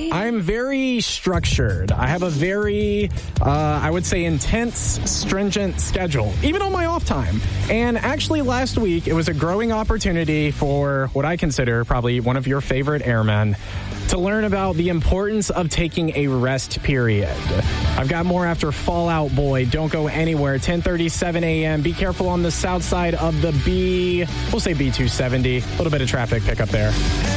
I'm very structured. I have a very, I would say, intense, stringent schedule, even on my off time. And actually, last week, it was a growing opportunity for what I consider probably one of your favorite airmen to learn about the importance of taking a rest period. I've got more after Fallout Boy. Don't go anywhere. 10:37 a.m. Be careful on the south side of the we'll say B270. A little bit of traffic pickup there.